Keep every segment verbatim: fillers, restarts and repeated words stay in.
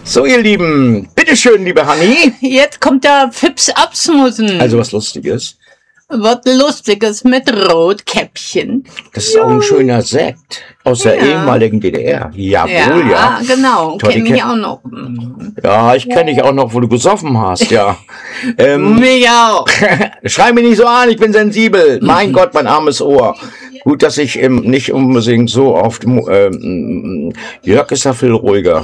So, ihr Lieben, bitteschön, liebe Hanni. Jetzt kommt der Fips Absmussen. Also was Lustiges. Was Lustiges mit Rotkäppchen. Das ist ja auch ein schöner Sekt aus der ja. ehemaligen D D R. Jawohl, ja. Ja, genau. Kenne ich auch noch. Ja, ich kenne dich auch noch, wo du gesoffen hast, ja. ähm, mich auch. Schrei mich nicht so an, ich bin sensibel. Mein Gott, mein armes Ohr. Gut, dass ich ähm, nicht unbedingt so oft, ähm, Jörg ist ja viel ruhiger.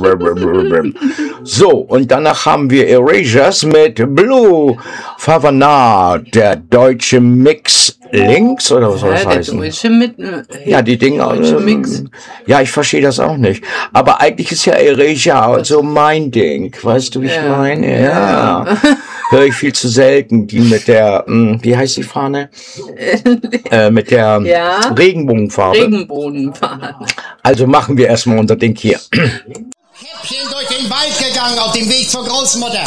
So, und danach haben wir Erasures mit Blue Favana, der deutsche Mix links, oder was soll das ja, heißen? Der deutsche mit, äh, ja, die Dinger. Deutsche Mix. Ja, ich verstehe das auch nicht. Aber eigentlich ist ja Erasure so mein Ding. Weißt du, wie ja. ich meine? Ja. ja. Höre ich viel zu selten. Die mit der, mh, wie heißt die Fahne? äh, mit der ja. Regenbogenfarbe. Regenbogenfarbe. Also machen wir erstmal unser Ding hier. Käppchen durch den Wald gegangen auf dem Weg zur Großmutter.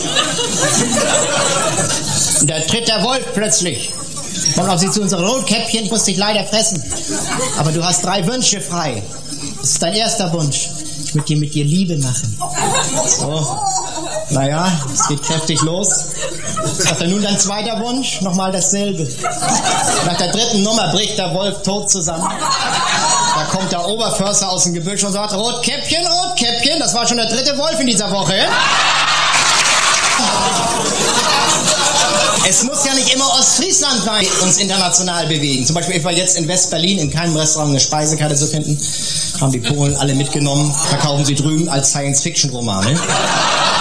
Und da tritt der Wolf plötzlich. Kommt auf sie zu, unsere Rotkäppchen, ich muss dich leider fressen. Aber du hast drei Wünsche frei. Das ist dein erster Wunsch. Ich möchte dir mit dir Liebe machen. So. Naja, es geht kräftig los. Sagt er nun dein zweiter Wunsch? Nochmal dasselbe. Nach der dritten Nummer bricht der Wolf tot zusammen. Da kommt der Oberförster aus dem Gebüsch und sagt, Rotkäppchen, Rotkäppchen, das war schon der dritte Wolf in dieser Woche. Es muss ja nicht immer Ostfriesland sein, uns international bewegen. Zum Beispiel, ich war jetzt in West-Berlin, in keinem Restaurant eine Speisekarte zu finden. Haben die Polen alle mitgenommen, verkaufen sie drüben als Science-Fiction-Romane.